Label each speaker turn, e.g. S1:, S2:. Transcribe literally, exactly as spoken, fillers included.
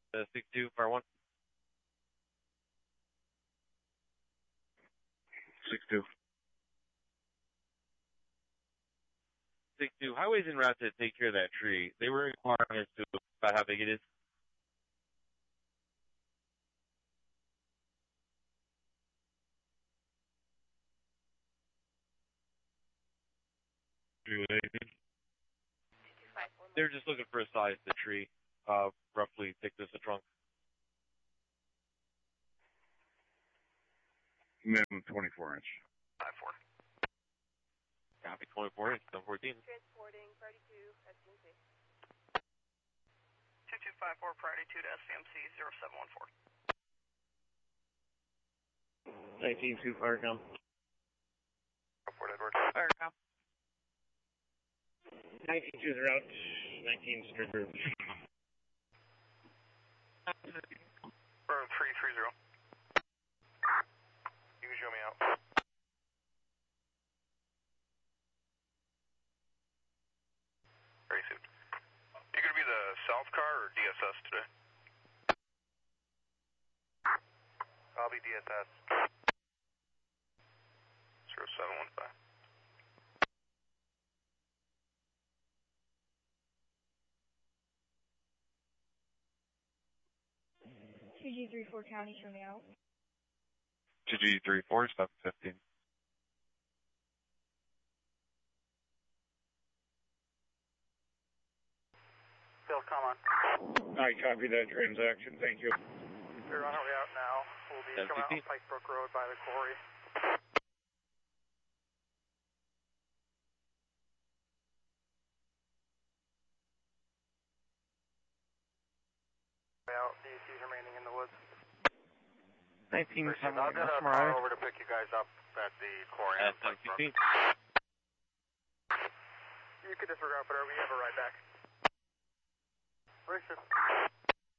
S1: Uh, six two, fire one.
S2: six two.
S1: six two, highway's en route to take care of that tree. They were inquiring as to about how big it is. They're just looking for a size of the tree, uh, roughly thickness of trunk.
S2: Minimum twenty-four inch.
S3: five four.
S1: Copy, twenty-four inch, seven fourteen.
S4: Transporting Friday two, S C M C.
S3: two two five four, Friday two to S C M C zero seven one four.
S5: nineteen two, Firecom.
S3: Fort Edward.
S4: Firecom.
S5: nineteen two is out. nineteen strict group.
S3: Burn three three zero. You can show me out. Very soon. You gonna be the South car or D S S today? I'll be D S S. zero seven one five.
S6: two G three four County, show me out.
S2: two G three four, seven fifteen.
S3: Bill, come on.
S2: I copy that transaction. Thank you.
S3: We're on our way out now. We'll be coming out on Pike Brook Road by the quarry. Out, D Cs remaining in the woods.
S5: nineteen seven,
S3: I'll get a car over to pick you guys up at the quarry.
S1: Uh, seven fifteen.
S3: You can disregard, but we have a ride back. Richard.